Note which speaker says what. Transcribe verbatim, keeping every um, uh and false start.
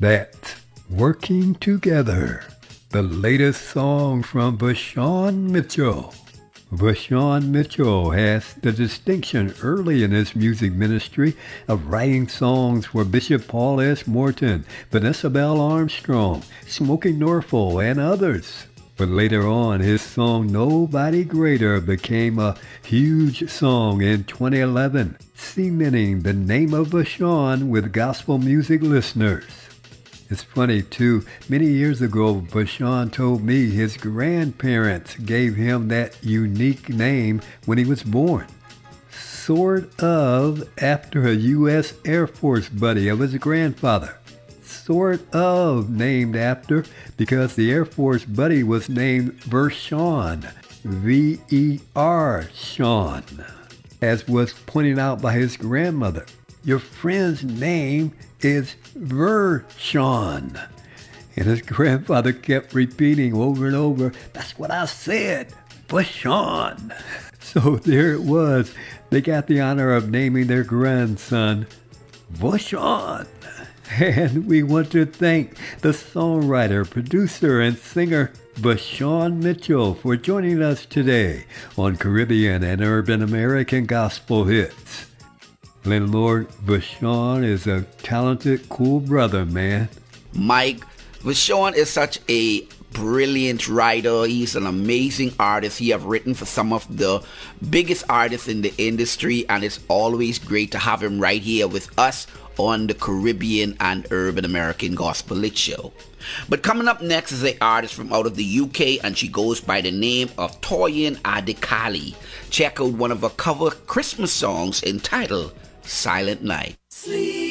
Speaker 1: That's Working Together, the latest song from Vashawn Mitchell. Vashawn Mitchell has the distinction early in his music ministry of writing songs for Bishop Paul S. Morton, Vanessa Bell Armstrong, Smokey Norfolk, and others. But later on, his song Nobody Greater became a huge song in twenty eleven, cementing the name of Vashawn with gospel music listeners. It's funny, too. Many years ago, Vashawn told me his grandparents gave him that unique name when he was born. Sort of after a U S Air Force buddy of his grandfather. Sort of named after because the Air Force buddy was named Vershawn, V E R Sean, as was pointed out by his grandmother. Your friend's name is Vershawn. And his grandfather kept repeating over and over, that's what I said, Vashawn. So there it was. They got the honor of naming their grandson Vashawn. And we want to thank the songwriter, producer, and singer Vashawn Mitchell for joining us today on Caribbean and Urban American Gospel Hits. Landlord, Vashawn is a talented, cool brother, man.
Speaker 2: Mike, Vashawn is such a brilliant writer. He's an amazing artist. He have written for some of the biggest artists in the industry, and it's always great to have him right here with us on the Caribbean and Urban American Gospel Hit Show. But coming up next is an artist from out of the U K, and she goes by the name of Toyin Adekali. Check out one of her cover Christmas songs entitled Silent Night.